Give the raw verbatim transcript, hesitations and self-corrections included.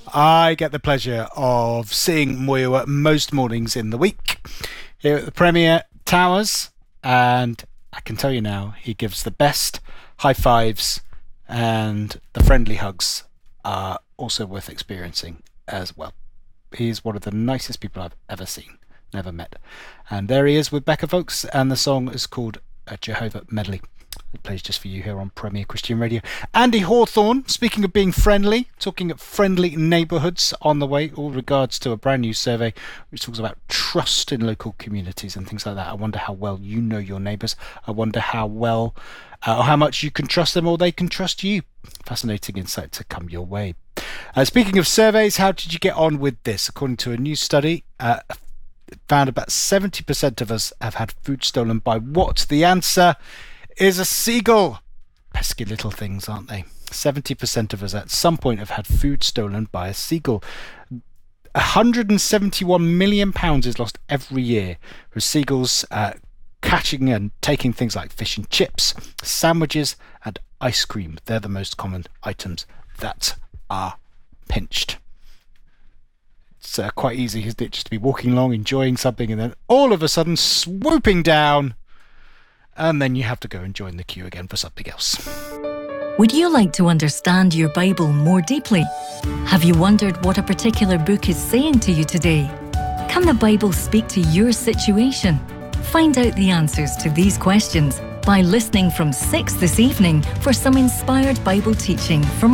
I get the pleasure of seeing Muyiwa most mornings in the week here at the Premier Towers, and I can tell you now, he gives the best high fives, and the friendly hugs are also worth experiencing as well. He's one of the nicest people I've ever seen, never met. And there he is with Becca Folks, and the song is called a Jehovah Medley. It plays just for you here on Premier Christian Radio. Andy Hawthorne, speaking of being friendly, talking of friendly neighbourhoods on the way, all regards to a brand new survey which talks about trust in local communities and things like that. I wonder how well you know your neighbours. I wonder how well uh, or how much you can trust them or they can trust you. Fascinating insight to come your way. Uh, speaking of surveys, how did you get on with this? According to a new study, uh, found about seventy percent of us have had food stolen by what? The answer is a seagull. Pesky little things, aren't they? seventy percent of us at some point have had food stolen by a seagull. one hundred seventy-one million pounds is lost every year for seagulls uh, catching and taking things like fish and chips, sandwiches and ice cream. They're the most common items that are pinched. It's uh, quite easy, isn't it, just to be walking along, enjoying something, and then all of a sudden swooping down, and then you have to go and join the queue again for something else. Would you like to understand your Bible more deeply? Have you wondered what a particular book is saying to you today? Can the Bible speak to your situation? Find out the answers to these questions by listening from six this evening for some inspired Bible teaching from